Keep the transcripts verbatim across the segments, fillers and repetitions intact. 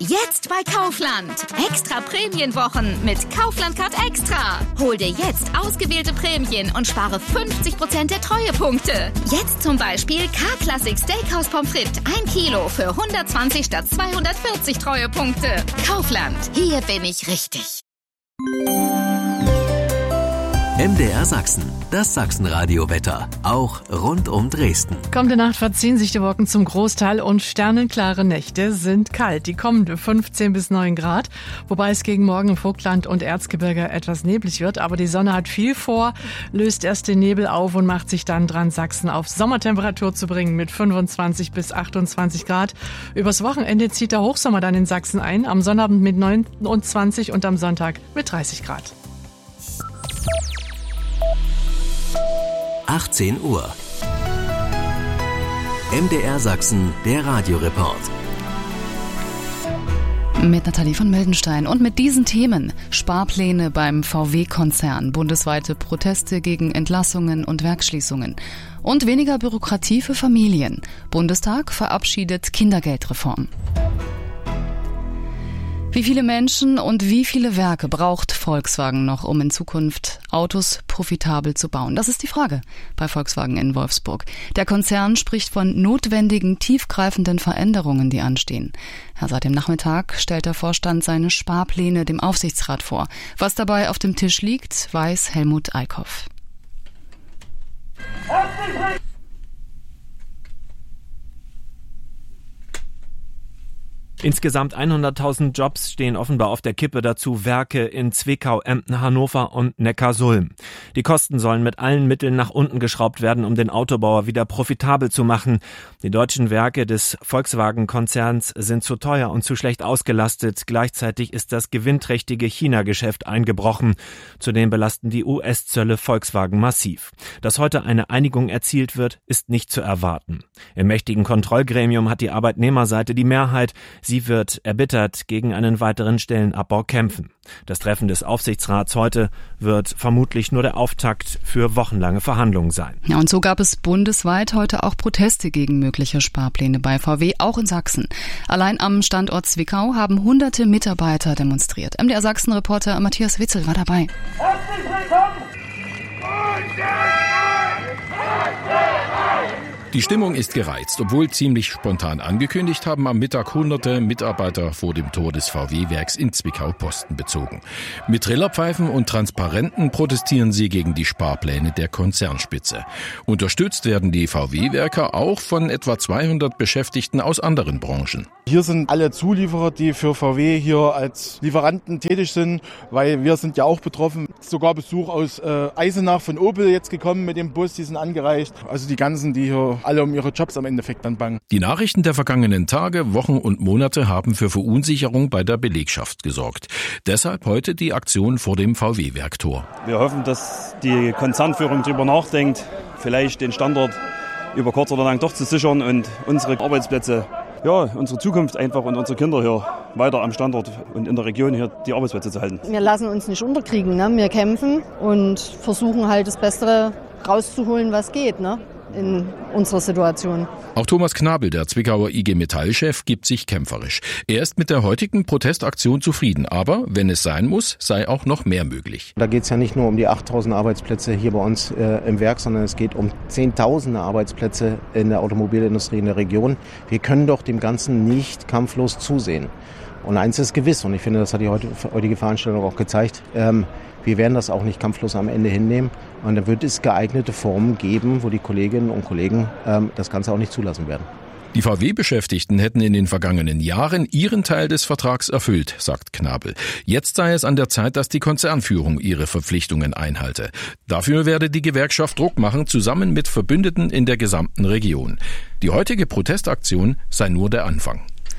Jetzt bei Kaufland. Extra Prämienwochen mit Kaufland Card Extra. Hol dir jetzt ausgewählte Prämien und spare fünfzig Prozent der Treuepunkte. Jetzt zum Beispiel K-Classic Steakhouse Pommes frites ein Kilo für hundertzwanzig statt zweihundertvierzig Treuepunkte. Kaufland. Hier bin ich richtig. M D R Sachsen, das Sachsenradio-Wetter, auch rund um Dresden. Kommende Nacht verziehen sich die Wolken zum Großteil und sternenklare Nächte sind kalt. Die kommende fünfzehn bis neun Grad, wobei es gegen Morgen im Vogtland und Erzgebirge etwas neblig wird. Aber die Sonne hat viel vor, löst erst den Nebel auf und macht sich dann dran, Sachsen auf Sommertemperatur zu bringen mit fünfundzwanzig bis achtundzwanzig Grad. Übers Wochenende zieht der Hochsommer dann in Sachsen ein, am Sonnabend mit neunundzwanzig und am Sonntag mit dreißig Grad. achtzehn Uhr. M D R Sachsen, der Radioreport. Mit Nathalie von Mildenstein und mit diesen Themen: Sparpläne beim V W-Konzern, bundesweite Proteste gegen Entlassungen und Werksschließungen und weniger Bürokratie für Familien. Bundestag verabschiedet Kindergeldreform. Wie viele Menschen und wie viele Werke braucht Volkswagen noch, um in Zukunft Autos profitabel zu bauen? Das ist die Frage bei Volkswagen in Wolfsburg. Der Konzern spricht von notwendigen, tiefgreifenden Veränderungen, die anstehen. Ja, seit dem Nachmittag stellt der Vorstand seine Sparpläne dem Aufsichtsrat vor. Was dabei auf dem Tisch liegt, weiß Helmut Eickhoff. Insgesamt hunderttausend Jobs stehen offenbar auf der Kippe, dazu Werke in Zwickau, Emden, Hannover und Neckarsulm. Die Kosten sollen mit allen Mitteln nach unten geschraubt werden, um den Autobauer wieder profitabel zu machen. Die deutschen Werke des Volkswagen-Konzerns sind zu teuer und zu schlecht ausgelastet. Gleichzeitig ist das gewinnträchtige China-Geschäft eingebrochen. Zudem belasten die U S-Zölle Volkswagen massiv. Dass heute eine Einigung erzielt wird, ist nicht zu erwarten. Im mächtigen Kontrollgremium hat die Arbeitnehmerseite die Mehrheit. Sie wird erbittert gegen einen weiteren Stellenabbau kämpfen. Das Treffen des Aufsichtsrats heute wird vermutlich nur der Auftakt für wochenlange Verhandlungen sein. Ja, und so gab es bundesweit heute auch Proteste gegen mögliche Sparpläne bei V W, auch in Sachsen. Allein am Standort Zwickau haben hunderte Mitarbeiter demonstriert. M D R Sachsen-Reporter Matthias Witzel war dabei. Herzlich willkommen! Die Stimmung ist gereizt. Obwohl ziemlich spontan angekündigt, haben am Mittag hunderte Mitarbeiter vor dem Tor des V W-Werks in Zwickau Posten bezogen. Mit Trillerpfeifen und Transparenten protestieren sie gegen die Sparpläne der Konzernspitze. Unterstützt werden die V W-Werker auch von etwa zweihundert Beschäftigten aus anderen Branchen. Hier sind alle Zulieferer, die für V W hier als Lieferanten tätig sind, weil wir sind ja auch betroffen. Sogar Besuch aus äh, Eisenach von Opel jetzt gekommen mit dem Bus, die sind angereist. Also die ganzen, die hier alle um ihre Jobs am Endeffekt dann bangen. Die Nachrichten der vergangenen Tage, Wochen und Monate haben für Verunsicherung bei der Belegschaft gesorgt. Deshalb heute die Aktion vor dem V W-Werktor. Wir hoffen, dass die Konzernführung darüber nachdenkt, vielleicht den Standort über kurz oder lang doch zu sichern und unsere Arbeitsplätze, ja, unsere Zukunft einfach und unsere Kinder hier weiter am Standort und in der Region hier die Arbeitsplätze zu halten. Wir lassen uns nicht unterkriegen, ne? Wir kämpfen und versuchen halt das Beste rauszuholen, was geht, ne? In unserer Situation. Auch Thomas Knabel, der Zwickauer I G Metall-Chef, gibt sich kämpferisch. Er ist mit der heutigen Protestaktion zufrieden, aber wenn es sein muss, sei auch noch mehr möglich. Da geht es ja nicht nur um die achttausend Arbeitsplätze hier bei uns äh, im Werk, sondern es geht um zehntausende Arbeitsplätze in der Automobilindustrie in der Region. Wir können doch dem Ganzen nicht kampflos zusehen. Und eins ist gewiss, und ich finde, das hat die heutige Veranstaltung auch gezeigt, ähm, wir werden das auch nicht kampflos am Ende hinnehmen. Und dann wird es geeignete Formen geben, wo die Kolleginnen und Kollegen ähm, das Ganze auch nicht zulassen werden. Die V W-Beschäftigten hätten in den vergangenen Jahren ihren Teil des Vertrags erfüllt, sagt Knabel. Jetzt sei es an der Zeit, dass die Konzernführung ihre Verpflichtungen einhalte. Dafür werde die Gewerkschaft Druck machen, zusammen mit Verbündeten in der gesamten Region. Die heutige Protestaktion sei nur der Anfang.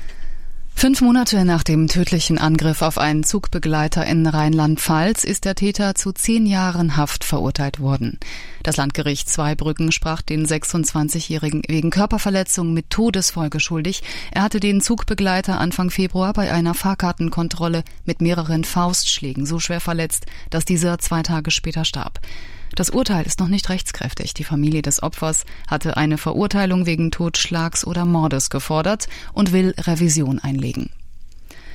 Fünf Monate nach dem tödlichen Angriff auf einen Zugbegleiter in Rheinland-Pfalz ist der Täter zu zehn Jahren Haft verurteilt worden. Das Landgericht Zweibrücken sprach den sechsundzwanzigjährigen wegen Körperverletzung mit Todesfolge schuldig. Er hatte den Zugbegleiter Anfang Februar bei einer Fahrkartenkontrolle mit mehreren Faustschlägen so schwer verletzt, dass dieser zwei Tage später starb. Das Urteil ist noch nicht rechtskräftig. Die Familie des Opfers hatte eine Verurteilung wegen Totschlags oder Mordes gefordert und will Revision einlegen.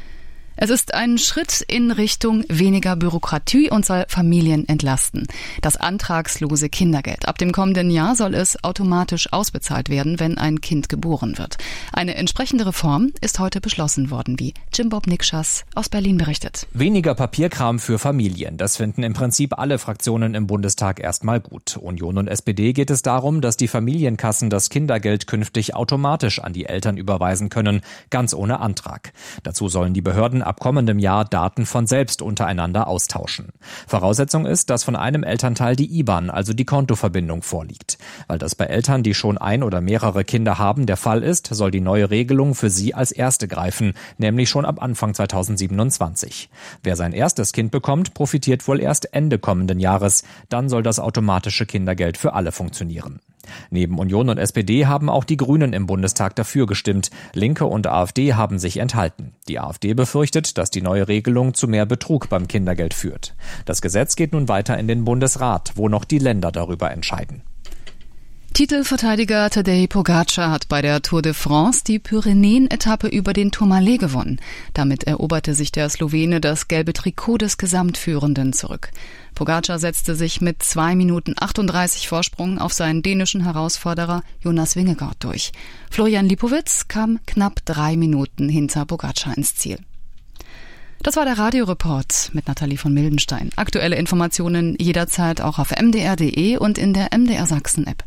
Es ist ein Schritt in Richtung weniger Bürokratie und soll Familien entlasten. Das antragslose Kindergeld. Ab dem kommenden Jahr soll es automatisch ausbezahlt werden, wenn ein Kind geboren wird. Eine entsprechende Reform ist heute beschlossen worden, wie Jim Bob Nikschas aus Berlin berichtet. Weniger Papierkram für Familien. Das finden im Prinzip alle Fraktionen im Bundestag erstmal gut. Union und S P D geht es darum, dass die Familienkassen das Kindergeld künftig automatisch an die Eltern überweisen können, ganz ohne Antrag. Dazu sollen die Behörden ab kommendem Jahr Daten von selbst untereinander austauschen. Voraussetzung ist, dass von einem Elternteil die I B A N, also die Kontoverbindung, vorliegt. Weil das bei Eltern, die schon ein oder mehrere Kinder haben, der Fall ist, soll die neue Regelung für sie als erste greifen, nämlich schon ab Anfang zweitausendsiebenundzwanzig. Wer sein erstes Kind bekommt, profitiert wohl erst Ende kommenden Jahres. Dann soll das automatische Kindergeld für alle funktionieren. Neben Union und S P D haben auch die Grünen im Bundestag dafür gestimmt. Linke und AfD haben sich enthalten. Die AfD befürchtet, dass die neue Regelung zu mehr Betrug beim Kindergeld führt. Das Gesetz geht nun weiter in den Bundesrat, wo noch die Länder darüber entscheiden. Titelverteidiger Tadej Pogačar hat bei der Tour de France die Pyrenäen-Etappe über den Tourmalet gewonnen. Damit eroberte sich der Slowene das gelbe Trikot des Gesamtführenden zurück. Pogačar setzte sich mit zwei Minuten achtunddreißig Vorsprung auf seinen dänischen Herausforderer Jonas Vingegaard durch. Florian Lipowitz kam knapp drei Minuten hinter Pogačar ins Ziel. Das war der Radioreport mit Nathalie von Mildenstein. Aktuelle Informationen jederzeit auch auf m d r punkt d e und in der M D R Sachsen App.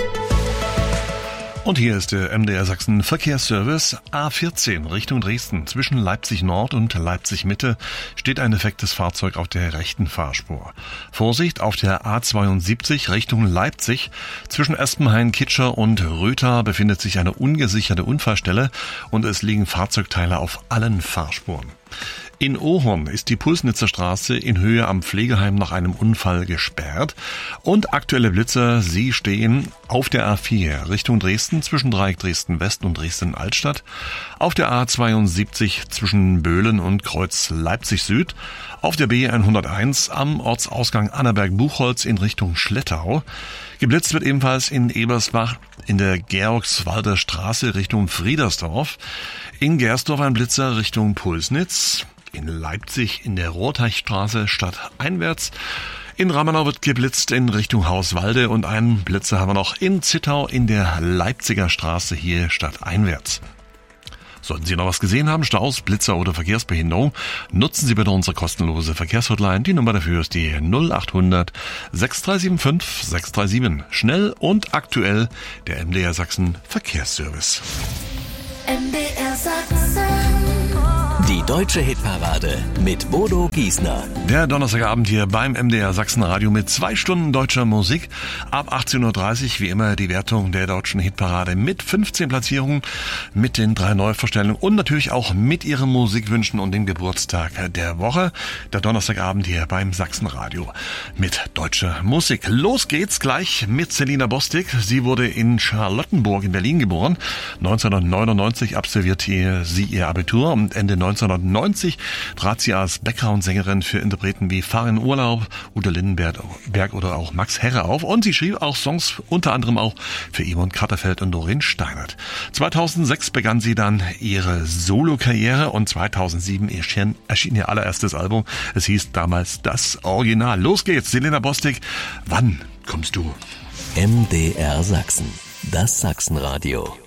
Und hier ist der M D R Sachsen Verkehrsservice. A vierzehn Richtung Dresden. Zwischen Leipzig Nord und Leipzig Mitte steht ein defektes Fahrzeug auf der rechten Fahrspur. Vorsicht auf der A zweiundsiebzig Richtung Leipzig. Zwischen Espenhain-Kitscher und Rötha befindet sich eine ungesicherte Unfallstelle und es liegen Fahrzeugteile auf allen Fahrspuren. In Ohorn ist die Pulsnitzer Straße in Höhe am Pflegeheim nach einem Unfall gesperrt. Und aktuelle Blitzer, sie stehen auf der A vier Richtung Dresden zwischen Dreieck Dresden West und Dresden Altstadt, auf der A zweiundsiebzig zwischen Böhlen und Kreuz Leipzig Süd, auf der B hunderteins am Ortsausgang Annaberg-Buchholz in Richtung Schlettau. Geblitzt wird ebenfalls in Ebersbach in der Georgswalder Straße Richtung Friedersdorf, in Gersdorf ein Blitzer Richtung Pulsnitz, in Leipzig in der Rohrteichstraße stadteinwärts. In Ramanau wird geblitzt in Richtung Hauswalde und einen Blitzer haben wir noch in Zittau in der Leipziger Straße hier stadteinwärts. Sollten Sie noch was gesehen haben, Staus, Blitzer oder Verkehrsbehinderung, nutzen Sie bitte unsere kostenlose Verkehrshotline. Die Nummer dafür ist die null achthundert sechs drei sieben fünf sechs drei sieben. Schnell und aktuell der M D R Sachsen Verkehrsservice. M D R Sachsen. Die deutsche Hitparade mit Bodo Giesner. Der Donnerstagabend hier beim M D R Sachsen Radio mit zwei Stunden deutscher Musik. Ab achtzehn Uhr dreißig wie immer die Wertung der deutschen Hitparade mit fünfzehn Platzierungen, mit den drei Neuvorstellungen und natürlich auch mit ihren Musikwünschen und dem Geburtstag der Woche. Der Donnerstagabend hier beim Sachsen Radio mit deutscher Musik. Los geht's gleich mit Selina Bostik. Sie wurde in Charlottenburg in Berlin geboren. neunzehnhundertneunundneunzig absolvierte sie ihr Abitur und Ende neunzehnhundertneunzig trat sie als Background-Sängerin für Interpreten wie Fahr in Urlaub, Udo Lindenberg oder auch Max Herre auf und sie schrieb auch Songs unter anderem auch für Yvonne Katterfeld und Doreen Steinert. zweitausendsechs begann sie dann ihre Solo-Karriere und zweitausendsieben erschien, erschien ihr allererstes Album. Es hieß damals Das Original. Los geht's, Selina Bostik. Wann kommst du? M D R Sachsen, das Sachsenradio.